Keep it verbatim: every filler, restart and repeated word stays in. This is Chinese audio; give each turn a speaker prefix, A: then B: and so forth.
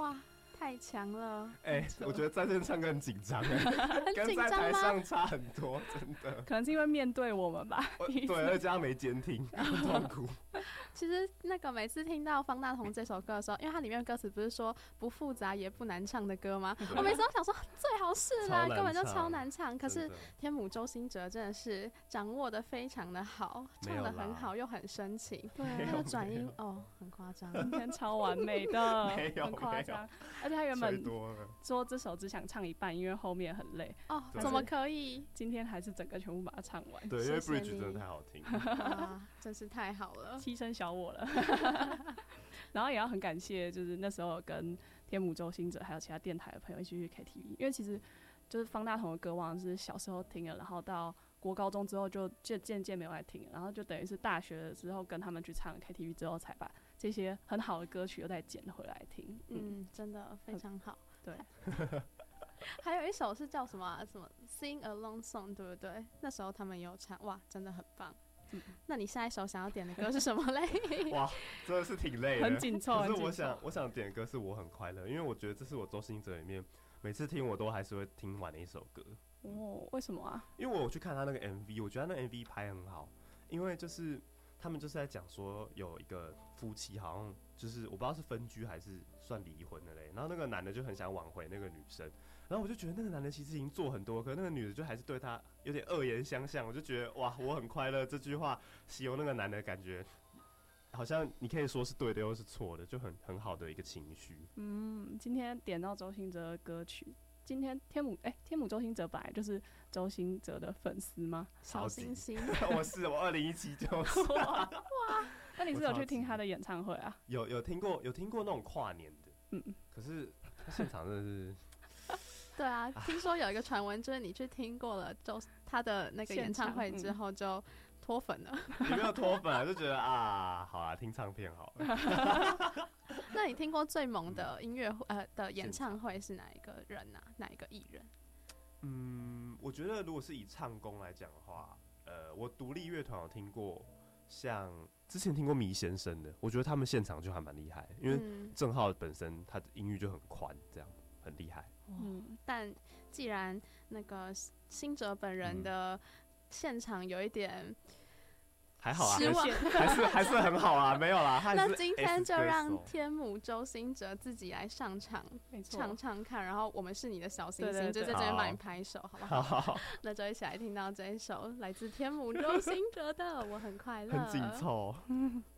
A: 哇，太强了！
B: 哎、欸，我觉得在线唱歌很紧张，跟在台上差很多，真的。
C: 可能是因为面对我们吧。
B: 对，而且他没监听，很痛苦。
A: 其实那个每次听到方大同这首歌的时候，因为它里面的歌词不是说不复杂也不难唱的歌吗？我每次都想说最好是啦，根本就超难唱。可是天母周兴哲真的是掌握的非常的好，唱的很好又很深情。对，那个转音哦，很夸张，
C: 今天超完美的，很夸张。而且他原本说这首只想唱一半，因为后面很累。
A: 哦，怎么可以？
C: 今天还是整个全部把它唱完。
B: 对，因为 bridge 真的太好听
A: 了，真是太好了，
C: 牺牲小我了。然后也要很感谢，就是那时候跟天母周兴哲还有其他电台的朋友一起去 K T V， 因为其实就是方大同的歌，忘了是小时候听了，然后到国高中之后就渐渐没有来听了，然后就等于是大学的时候跟他们去唱 K T V 之后，才把这些很好的歌曲又再捡回来听。
A: 嗯，嗯真的非常好。
C: 对。
A: 还有一首是叫什么、啊、什么 Sing Along Song， 对不对？那时候他们有唱，哇，真的很棒。嗯、那你下一首想要点的歌是什么嘞？
B: 哇，真的是挺累的，
C: 很紧凑。
B: 可是我想，我想点的歌是我很快乐，因为我觉得这是我周兴哲里面每次听我都还是会听完的一首歌。
C: 哦，为什么啊？
B: 因为我去看他那个 M V， 我觉得他那 M V 拍很好，因为就是他们就是在讲说有一个夫妻好像就是我不知道是分居还是算离婚的嘞，然后那个男的就很想挽回那个女生。然后我就觉得那个男的其实已经做很多，可是那个女的就还是对他有点恶言相向。我就觉得哇，我很快乐。这句话形容那个男的感觉，好像你可以说是对的，又是错的，就很很好的一个情绪。
C: 嗯，今天点到周兴哲的歌曲，今天天母哎、欸，天母周兴哲本来就是周兴哲的粉丝吗？
A: 小星星，
B: 我是我二零一七就是
C: 哇哇，那你是有去听他的演唱会啊？
B: 有有听过有听过那种跨年的，嗯，可是他现场真的是。
A: 对啊，听说有一个传闻，就是你去听过了周他的那个演唱会之后就脱粉了。
B: 你没有脱粉啊，就觉得啊，好啊，听唱片好了。
A: 那你听过最猛的音乐会呃的演唱会是哪一个人啊？哪一个艺人？
B: 嗯，我觉得如果是以唱功来讲的话，呃，我独立乐团有听过，像之前听过迷先生的，我觉得他们现场就还蛮厉害，因为郑浩本身他的音域就很宽，这样很厉害。
A: 嗯，但既然那个兴哲本人的现场有一点
B: 还好啊，
A: 失望，
B: 还是还是很好啊，没有啦。
A: 那今天就让天母周兴哲自己来上场唱唱看，然后我们是你的小星星，就在这边帮你拍手，好不好？好好，那就一起来听到这一首来自天母周兴哲的《我很快乐》，
B: 很紧凑。